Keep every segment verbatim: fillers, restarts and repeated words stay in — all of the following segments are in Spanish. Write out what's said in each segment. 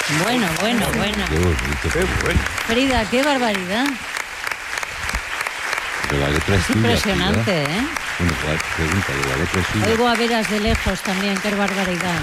Bueno, bueno, bueno. Qué bonito. Qué bueno. Frida, qué barbaridad. Pero la letra es Es tuya, impresionante, Frida. ¿eh? Bueno, pues, pregúntale, la letra es tuya. Oigo a veras de lejos también, qué barbaridad.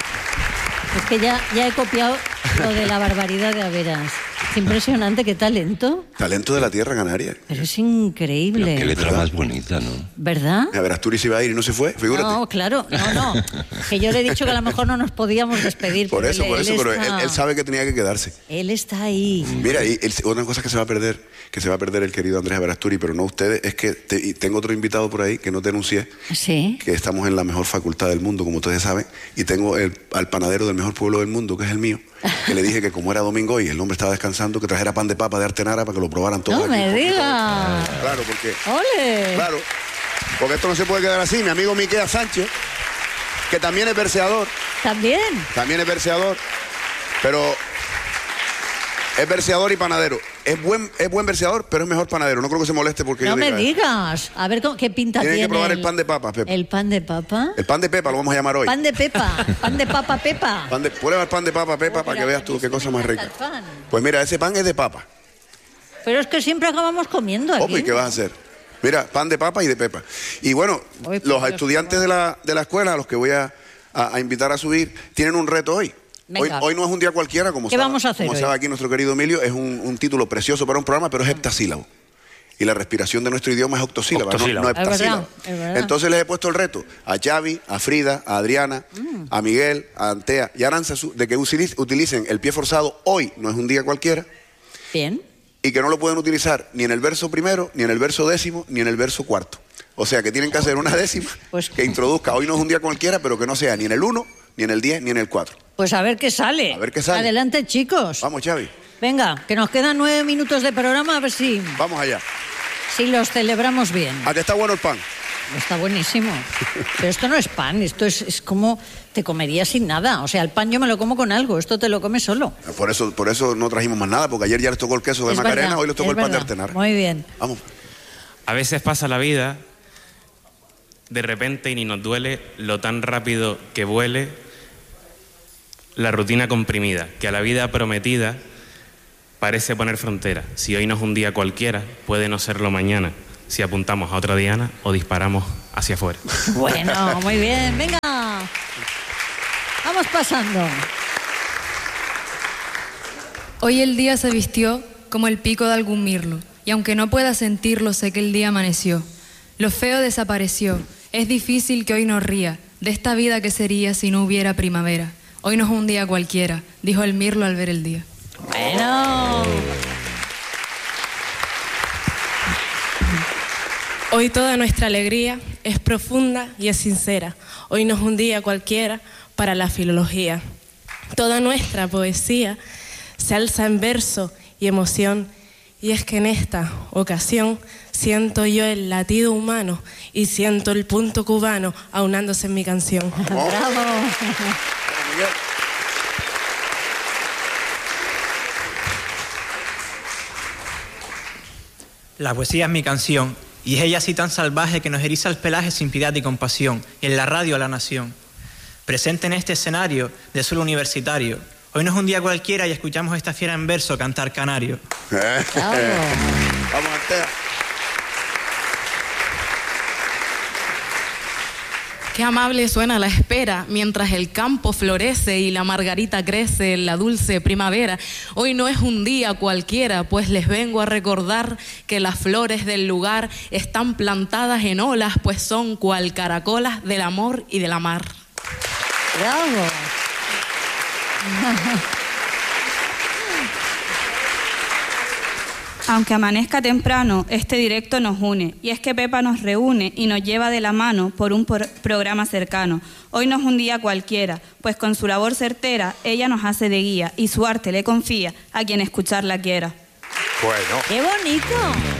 Es que ya, ya he copiado lo de la barbaridad de Averas. Es impresionante, qué talento. Talento de la tierra canaria. Pero es increíble. Qué letra más bonita, ¿no? ¿Verdad? A ver, Asturias iba a ir y no se fue, figúrate. No, claro, no, no. Que yo le he dicho que a lo mejor no nos podíamos despedir. por pero eso, él, por eso, él pero está, él, él sabe que tenía que quedarse. Él está ahí. Mira, y el- otra cosa que se va a perder, que se va a perder el querido Andrés Averasturi, pero no ustedes, es que te- y tengo otro invitado por ahí que no te anuncié, Sí. que estamos en la mejor facultad del mundo, como ustedes saben, y tengo el, al panadero del mejor pueblo del mundo, que es el mío, que le dije que como era domingo y el hombre estaba descansando, que trajera pan de papa de Artenara para que lo probaran todos. No aquí. me digas. Claro, porque... ¡Ole! Claro, porque esto no se puede quedar así. Mi amigo Miquel Sánchez, que también es verseador, ¿También? también es verseador, pero es verseador y panadero. Es buen, es buen verseador, pero es mejor panadero. No creo que se moleste porque No yo me diga- digas. A ver, ¿cómo- ¿qué pinta Tienen tiene? que probar el pan de papa, Pepa. ¿El pan de papa? El pan de Pepa lo vamos a llamar hoy. Pan de pepa. Pan de papa, pepa. Pan de, prueba el pan de papa, Pepa, Oh, para que mira, veas a tú mí qué sí cosa me más rica. encanta el pan. Pues mira, ese pan es de papa. Pero es que siempre acabamos comiendo aquí. Opi, ¿qué vas a hacer? Mira, pan de papa y de pepa. Y bueno, Ay, por los Dios, estudiantes de la, de la escuela, a los que voy a, a- a invitar a subir, tienen un reto hoy. Hoy, Venga. hoy no es un día cualquiera, como ¿Qué sabe, vamos a hacer como hoy? sabe aquí nuestro querido Emilio, es un, un título precioso para un programa, pero es heptasílabo. Y la respiración de nuestro idioma es octosílaba, no, Octosílaba. no Es verdad, heptasílaba. es verdad. Entonces les he puesto el reto a Xavi, a Frida, a Adriana, Mm. a Miguel, a Antea y a Aranzazu, de que utiliz- utilicen el pie forzado hoy, no es un día cualquiera, Bien. y que no lo pueden utilizar ni en el verso primero, ni en el verso décimo, ni en el verso cuarto. O sea que tienen que hacer una décima Pues- que introduzca, hoy no es un día cualquiera, pero que no sea ni en el uno, ni en el diez, ni en el cuatro. Pues a ver qué sale. A ver qué sale. Adelante, chicos. Vamos, Xavi, Venga, que nos quedan nueve minutos de programa, a ver si, vamos allá. si los celebramos bien. ¿A que está bueno el pan? Está buenísimo. Pero esto no es pan, esto es, es como te comerías sin nada. O sea, el pan yo me lo como con algo, esto te lo comes solo. Por eso, por eso no trajimos más nada, porque ayer ya les tocó el queso de Es Macarena, verdad, hoy les tocó es el pan de verdad. Artenara. Muy bien. Vamos. A veces pasa la vida de repente y ni nos duele lo tan rápido que vuele la rutina comprimida, que a la vida prometida parece poner frontera. Si hoy no es un día cualquiera, puede no serlo mañana, si apuntamos a otra diana o disparamos hacia afuera. Bueno, muy bien. Venga. Vamos pasando. Hoy el día se vistió como el pico de algún mirlo, y aunque no pueda sentirlo, sé que el día amaneció. Lo feo desapareció. Es difícil que hoy nos ría de esta vida que sería si no hubiera primavera. Hoy no es un día cualquiera, dijo el mirlo al ver el día. Bueno. Hoy toda nuestra alegría es profunda y es sincera. Hoy no es un día cualquiera para la filología. Toda nuestra poesía se alza en verso y emoción, y es que en esta ocasión siento yo el latido humano y siento el punto cubano aunándose en mi canción. Bravo. La poesía es mi canción, y es ella así tan salvaje que nos eriza el pelaje sin piedad y compasión, y en la radio a la nación. Presente en este escenario de suelo universitario, hoy no es un día cualquiera y escuchamos esta fiera en verso cantar canario. Bravo. Vamos, Antea. Qué amable suena la espera mientras el campo florece y la margarita crece en la dulce primavera. Hoy no es un día cualquiera, pues les vengo a recordar que las flores del lugar están plantadas en olas, pues son cual caracolas del amor y de la mar. Bravo. Aunque amanezca temprano, este directo nos une, y es que Pepa nos reúne y nos lleva de la mano por un por- programa cercano. Hoy no es un día cualquiera, pues con su labor certera, ella nos hace de guía, y su arte le confía a quien escucharla quiera. Bueno. ¡Qué bonito!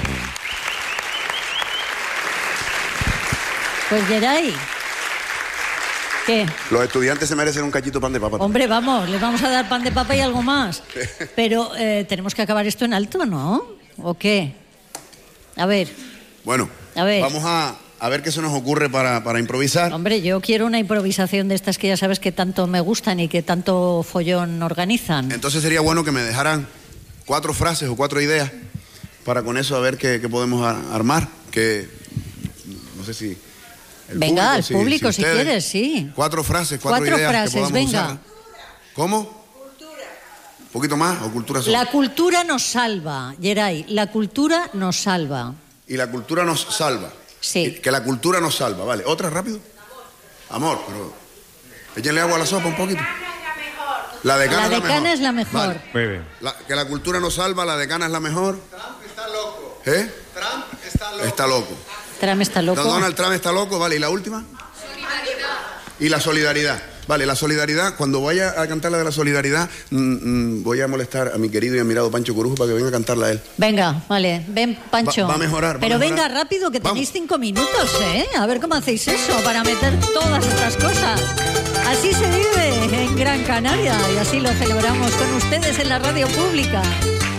Pues Geray, ¿qué? Los estudiantes se merecen un cachito pan de papa. Hombre, vamos, les vamos a dar pan de papa y algo más. Pero eh, tenemos que acabar esto en alto, ¿no? ¿O qué? A ver, Bueno, A ver. vamos a, a ver qué se nos ocurre para, para improvisar. Hombre, yo quiero una improvisación de estas que ya sabes que tanto me gustan y que tanto follón organizan. Entonces sería bueno que me dejaran cuatro frases o cuatro ideas para con eso a ver qué, qué podemos a- armar. Que no sé si... el Venga, al si- público, si, ustedes- quieres, sí. Cuatro frases, cuatro, Cuatro ideas frases, que podamos venga. usar. ¿Cómo? Cultura. ¿Un poquito más o cultura solo? La cultura nos salva, Geray, la cultura nos salva. Y la cultura nos salva. Sí. Que la cultura nos salva, vale. ¿Otra rápido? Amor, pero... Échenle agua a la sopa un poquito. La decana, La es, la decana mejor. es la mejor. Vale. Muy bien. La- que la cultura nos salva, la decana es la mejor. Trump está loco. ¿Eh? Trump está loco. Está loco. Trump está loco. Don Donald Trump está loco, vale. ¿Y la última? Solidaridad. Y la solidaridad. Vale, la solidaridad, cuando vaya a cantar la de la solidaridad, mm, mm, voy a molestar a mi querido y admirado Pancho Corujo para que venga a cantarla a él. Venga, vale, ven, Pancho. Va- va a mejorar, va a Pero mejorar. venga rápido, que Vamos. tenéis cinco minutos, ¿eh? A ver cómo hacéis eso para meter todas estas cosas. Así se vive en Gran Canaria y así lo celebramos con ustedes en la radio pública.